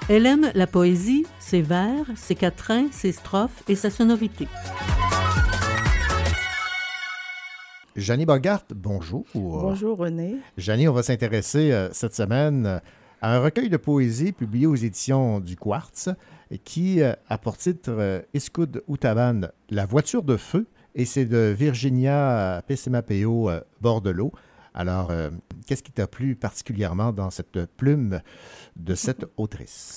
Elle aime la poésie, ses vers, ses quatrains, ses strophes et sa sonorité. Janie Bogart, bonjour. Bonjour René. Janie, on va s'intéresser cette semaine à un recueil de poésie publié aux éditions du Quartz qui a pour titre Escud Outaban, La voiture de feu, et c'est de Virginia Pessemapeo Bordelot. Alors, qu'est-ce qui t'a plu particulièrement dans cette plume de cette autrice?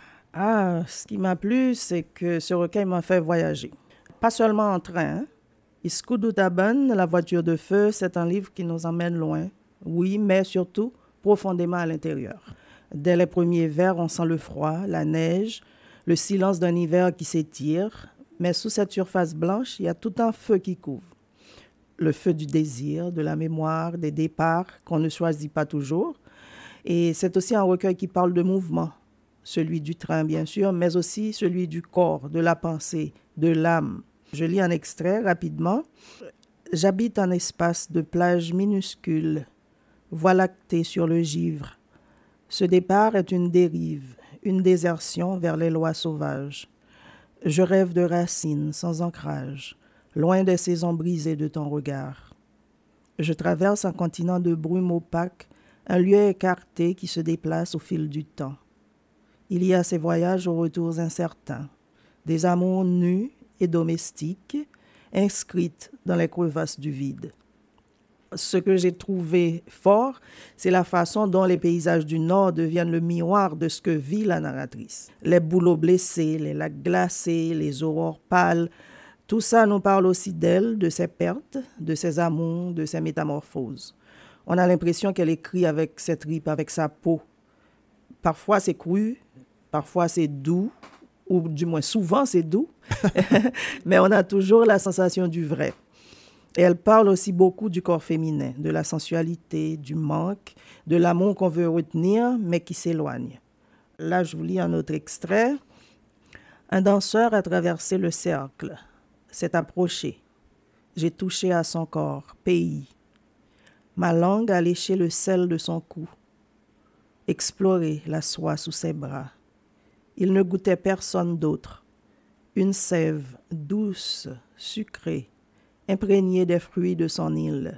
Ce qui m'a plu, c'est que ce recueil m'a fait voyager. Pas seulement en train. Escud Outaban, La voiture de feu, c'est un livre qui nous emmène loin. Oui, mais surtout profondément à l'intérieur. Dès les premiers vers, on sent le froid, la neige, le silence d'un hiver qui s'étire. Mais sous cette surface blanche, il y a tout un feu qui couvre. Le feu du désir, de la mémoire, des départs qu'on ne choisit pas toujours. Et c'est aussi un recueil qui parle de mouvement, celui du train bien sûr, mais aussi celui du corps, de la pensée, de l'âme. Je lis un extrait rapidement. J'habite un espace de plage minuscule, voie lactée sur le givre. Ce départ est une dérive, une désertion vers les lois sauvages. Je rêve de racines sans ancrage, loin des saisons brisées de ton regard. Je traverse un continent de brume opaque, un lieu écarté qui se déplace au fil du temps. Il y a ces voyages aux retours incertains, des amours nus et domestiques, inscrites dans les crevasses du vide. Ce que j'ai trouvé fort, c'est la façon dont les paysages du Nord deviennent le miroir de ce que vit la narratrice. Les bouleaux blessés, les lacs glacés, les aurores pâles, tout ça nous parle aussi d'elle, de ses pertes, de ses amours, de ses métamorphoses. On a l'impression qu'elle écrit avec ses tripes, avec sa peau. Parfois c'est cru, parfois c'est doux, ou du moins souvent c'est doux, mais on a toujours la sensation du vrai. Et elle parle aussi beaucoup du corps féminin, de la sensualité, du manque, de l'amour qu'on veut retenir, mais qui s'éloigne. Là, je vous lis un autre extrait. Un danseur a traversé le cercle, s'est approché. J'ai touché à son corps, pays. Ma langue a léché le sel de son cou, exploré la soie sous ses bras. Il ne goûtait personne d'autre. Une sève douce, sucrée, imprégnée des fruits de son île.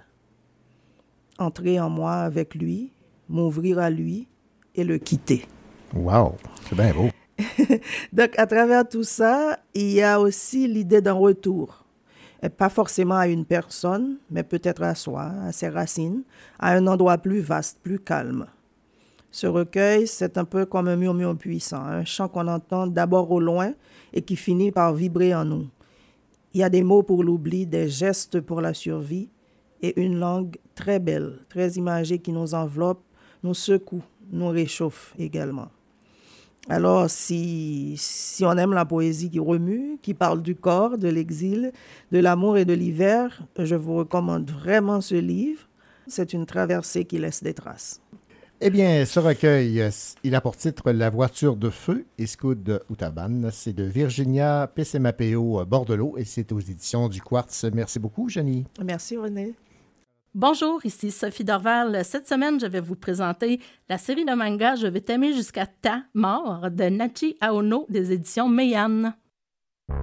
Entrer en moi avec lui, m'ouvrir à lui et le quitter. Wow, c'est bien beau. Donc, à travers tout ça, il y a aussi l'idée d'un retour. Et pas forcément à une personne, mais peut-être à soi, à ses racines, à un endroit plus vaste, plus calme. Ce recueil, c'est un peu comme un murmure puissant, un chant qu'on entend d'abord au loin et qui finit par vibrer en nous. Il y a des mots pour l'oubli, des gestes pour la survie et une langue très belle, très imagée qui nous enveloppe, nous secoue, nous réchauffe également. Alors, si on aime la poésie qui remue, qui parle du corps, de l'exil, de l'amour et de l'hiver, je vous recommande vraiment ce livre. C'est une traversée qui laisse des traces. Eh bien, ce recueil, il a pour titre La voiture de feu, Escud Outaban. C'est de Virginia Pessemapeo Bordelot et c'est aux éditions du Quartz. Merci beaucoup, Janie. Merci, René. Bonjour, ici Sophie Dorval. Cette semaine, je vais vous présenter la série de manga Je vais t'aimer jusqu'à ta mort de Nachi Aono des éditions Meian.